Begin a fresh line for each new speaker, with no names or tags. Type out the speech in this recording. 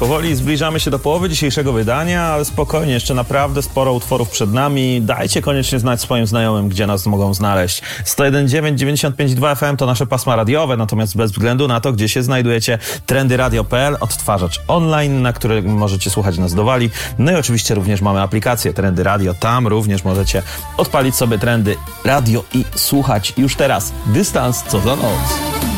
Powoli zbliżamy się do połowy dzisiejszego wydania, ale spokojnie, jeszcze naprawdę sporo utworów przed nami. Dajcie koniecznie znać swoim znajomym, gdzie nas mogą znaleźć. 101,9, 95,2 FM to nasze pasma radiowe, natomiast bez względu na to, gdzie się znajdujecie, trendyradio.pl, odtwarzacz online, na którym możecie słuchać nas do wali. No i oczywiście również mamy aplikację Trendy Radio, tam również możecie odpalić sobie Trendy Radio i słuchać już teraz. Dystans co za noc.